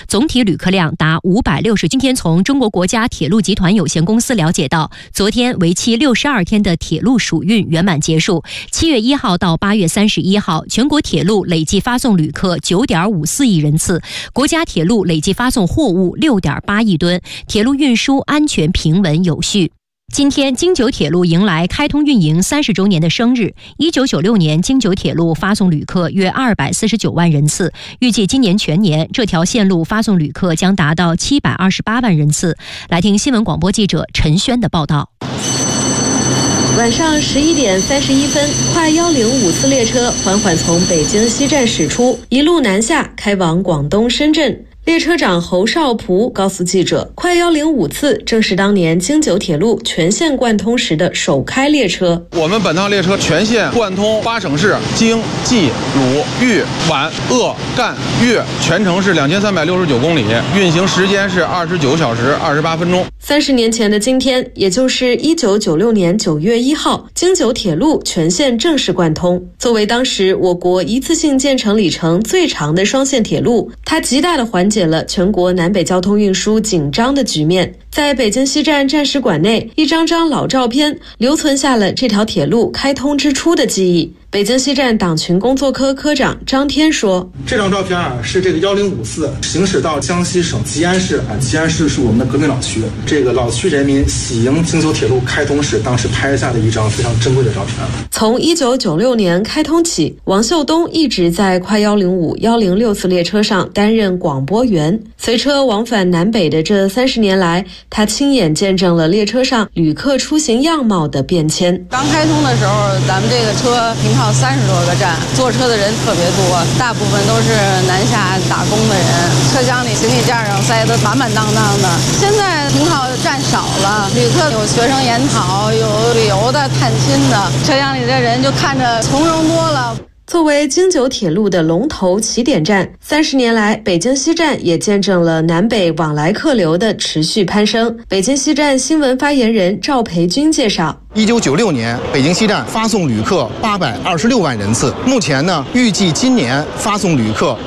总体旅客量达560。今天从中国国家铁路集团有限公司了解到，昨天为期62天的铁路暑运圆满结束。7月1号到8月31号，全国铁路累计发送旅客9.54亿人次，国家铁路累计发送货物6.8亿吨，铁路运输安全平稳有序。今天，京九铁路迎来开通运营30周年的生日。1996年，京九铁路发送旅客约249万人次，预计今年全年这条线路发送旅客将达到728万人次。来听新闻广播记者陈轩的报道。 晚上11点31分，快105次列车缓缓从北京西站驶出，一路南下，开往广东深圳。列车长侯少璞告诉记者，快105次正是当年京九铁路全线贯通时的首开列车。 我们本趟列车全线贯通8省市，京、冀、鲁、豫、皖、鄂、赣、粤，全程是2369公里，运行时间是29小时28分钟。 30年前的今天，也就是1996年9月1号，京九铁路全线正式贯通。作为当时我国一次性建成里程最长的双线铁路，它极大地缓解了全国南北交通运输紧张的局面。在北京西站战史馆内，一张张老照片留存下了这条铁路开通之初的记忆。北京西站党群工作科科长张天说， 这张照片是这个105行驶到江西省吉安市吉安市是我们的革命老区，这个老区人民喜迎京九铁路开通时当时拍下的一张非常珍贵的照片。 从1996年开通起，王秀东一直在快105、106次列车上担任广播员。随车往返南北的这30年来，他亲眼见证了列车上旅客出行样貌的变迁。 刚开通的时候，咱们这个车停靠30多个站，坐车的人特别多，大部分都是南下打工的人，车厢里行李架上塞得满满当当的。现在停靠站少了，旅客有学生研讨，有旅游的、探亲的，车厢里的人就看着从容多了。 作为京九铁路的龙头起点站，30年来，北京西站也见证了南北往来客流的持续攀升。北京西站新闻发言人赵培军介绍 ，1996年，北京西站发送旅客826万人次，目前呢，预计今年发送旅客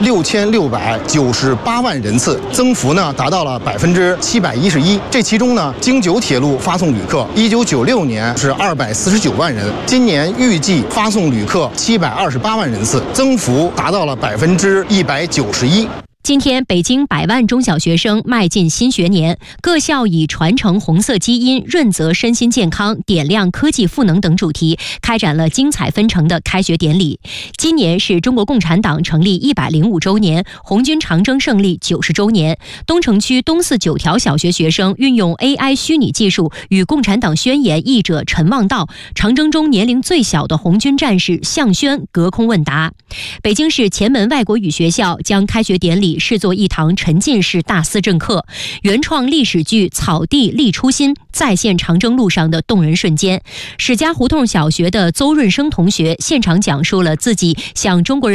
6698万人次，增幅呢达到了711%。这其中呢，京九铁路发送旅客1996年是249万人，今年预计发送旅客728万人次，增幅达到了191%。 今天，北京100万中小学生迈进新学年，各校以传承红色基因、润泽身心健康、点亮科技赋能等主题，开展了精彩纷呈的开学典礼。今年是中国共产党成立105周年，红军长征胜利90周年。东城区东四9条小学学生运用 AI 虚拟技术与共产党宣言译者陈望道、长征中年龄最小的红军战士向轩隔空问答。北京市前门外国语学校将开学典礼视作一堂沉浸式大思政课，原创历史剧《草地立初心》再现长征路上的动人瞬间。史家胡同小学的邹润生同学现场讲述了自己向中国人